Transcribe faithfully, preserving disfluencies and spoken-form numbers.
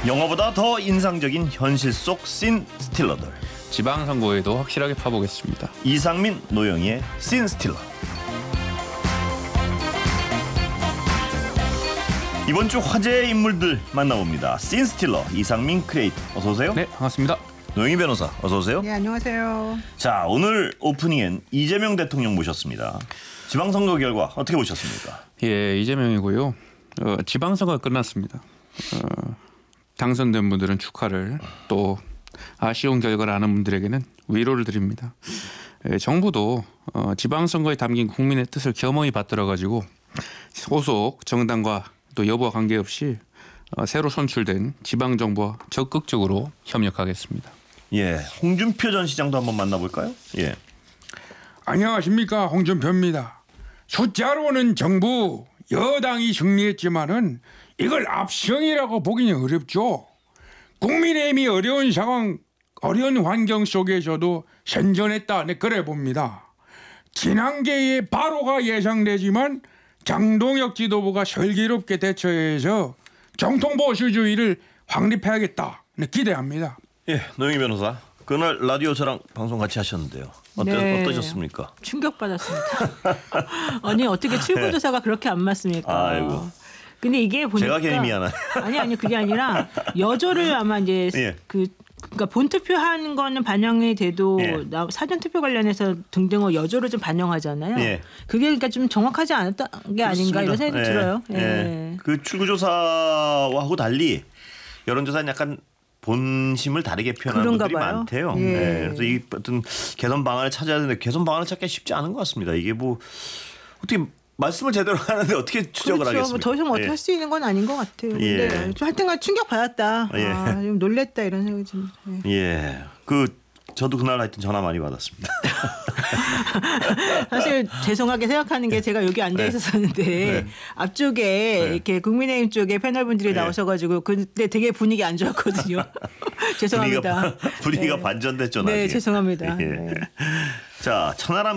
영화보다 더 인상적인 현실 속 씬 스틸러들. 지방선거에도 확실하게 파보겠습니다. 이상민, 노영희의 씬 스틸러. 이번 주 화제의 인물들 만나봅니다. 씬 스틸러 이상민 크리에이터 어서 오세요. 네, 반갑습니다. 노영희 변호사 어서 오세요. 네, 안녕하세요. 자, 오늘 오프닝엔 이재명 대통령 모셨습니다. 지방선거 결과 어떻게 보셨습니까? 예, 이재명이고요. 어, 지방선거가 끝났습니다. 어, 당선된 분들은 축하를, 또 아쉬운 결과를 아는 분들에게는 위로를 드립니다. 예, 정부도 어, 지방선거에 담긴 국민의 뜻을 겸허히 받들어가지고 소속 정당과 또 여부와 관계없이 어, 새로 선출된 지방정부와 적극적으로 협력하겠습니다. 예, 홍준표 전 시장도 한번 만나볼까요? 예. 안녕하십니까, 홍준표입니다. 숫자로는 정부 여당이 승리했지만은 이걸 압승이라고 보기는 어렵죠. 국민의힘이 어려운 상황, 어려운 환경 속에서도 선전했다, 네, 그래 봅니다. 지난개의 발호가 예상되지만 장동혁 지도부가 슬기롭게 대처해서 정통 보수주의를 확립해야겠다, 네, 기대합니다. 예, 노영희 변호사. 그날 라디오 저랑 방송 같이 하셨는데요. 어떠, 네. 어떠셨습니까? 충격받았습니다. 아니 어떻게 출구조사가 그렇게 안 맞습니까? 아이고. 근데 이게 보니까 제가 괜히 미안하네. 아니 아니 그게 아니라 여조를 아마 이제 예. 그 그러니까 본투표한 거는 반영이 돼도 예. 사전 투표 관련해서 등등을 여조를 좀 반영하잖아요. 예. 그게 그러니까 좀 정확하지 않았던 게 아닌가 이런 생각이 예. 들어요. 예. 예. 그 출구조사하고 달리 여론조사는 약간 본심을 다르게 표현하는 그런가 분들이 봐요. 많대요. 예. 예. 그래서 이 어떤 개선 방안을 찾아야 되는데 개선 방안을 찾기가 쉽지 않은 것 같습니다. 이게 뭐 어떻게 말씀을 제대로 하는데 어떻게 추적을 그렇죠. 하겠습니까? 뭐 더 이상 어떻게 예. 할 수 있는 건 아닌 것 같아요. 예. 근데 좀 하여튼간 충격 받았다. 예. 아, 좀 놀랬다 이런 생각이 듭니다. 예. 예. 그 저도 그날 하여튼 전화 많이 받았습니다. 사실 죄송하게 생각하는 게 제가 여기 앉아 있었었는데 네. 앞쪽에 네. 이렇게 국민의힘 쪽에 패널분들이 네. 나오셔가지고 그때 되게 분위기 안 좋았거든요. 죄송합니다. 분위기가, 분위기가 네. 반전됐죠. 네, 나중에. 죄송합니다. 예. 네. 자, 천하람